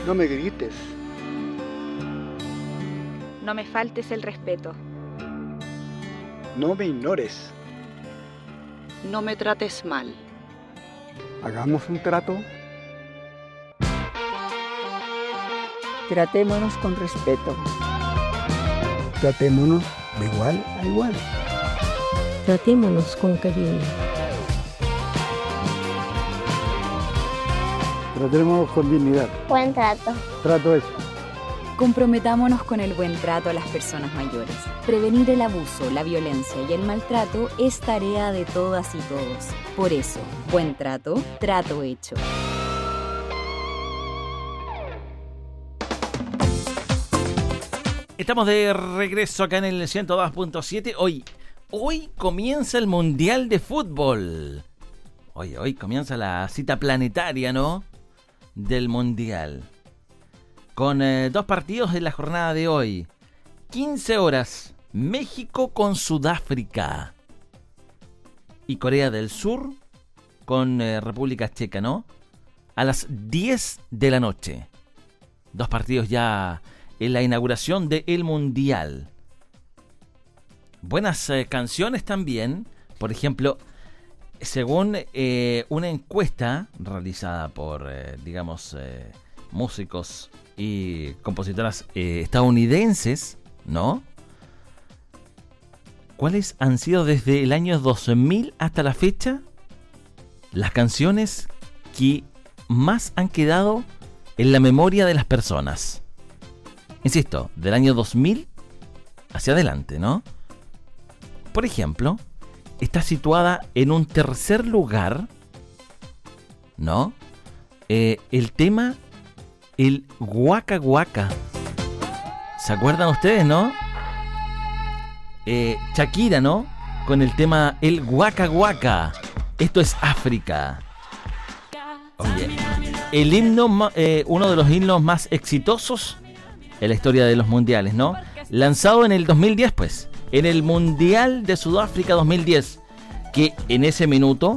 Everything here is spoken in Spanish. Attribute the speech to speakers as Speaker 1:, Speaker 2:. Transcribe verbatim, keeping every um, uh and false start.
Speaker 1: No me grites.
Speaker 2: No me faltes el respeto.
Speaker 1: No me ignores.
Speaker 3: No me trates mal.
Speaker 1: Hagamos un trato.
Speaker 4: Tratémonos con respeto.
Speaker 1: Tratémonos de igual a igual.
Speaker 5: Tratémonos con cariño.
Speaker 1: Tratémonos con dignidad.
Speaker 6: Buen trato.
Speaker 1: Trato eso.
Speaker 7: Comprometámonos con el buen trato a las personas mayores. Prevenir el abuso, la violencia y el maltrato es tarea de todas y todos. Por eso, buen trato, trato hecho.
Speaker 8: Estamos de regreso acá en el ciento dos punto siete. Hoy, hoy comienza el Mundial de Fútbol. Hoy, hoy comienza la cita planetaria, ¿no? Del Mundial. Con eh, dos partidos en la jornada de hoy. quince horas, México con Sudáfrica. Y Corea del Sur con eh, República Checa, ¿no? A las diez de la noche. Dos partidos ya en la inauguración del Mundial. Buenas eh, canciones también. Por ejemplo, según eh, una encuesta realizada por, eh, digamos, eh, músicos y compositoras eh, estadounidenses, ¿no? ¿Cuáles han sido desde el año dos mil hasta la fecha las canciones que más han quedado en la memoria de las personas? Insisto, del año dos mil hacia adelante, ¿no? Por ejemplo, está situada en un tercer lugar, ¿no? Eh, el tema, el Waka Waka. ¿Se acuerdan ustedes, no? Eh, Shakira, ¿no? Con el tema el Waka Waka. Esto es África. Oye, el himno, eh, uno de los himnos más exitosos en la historia de los mundiales, ¿no? Lanzado en el dos mil diez, pues. En el Mundial de Sudáfrica dos mil diez. Que en ese minuto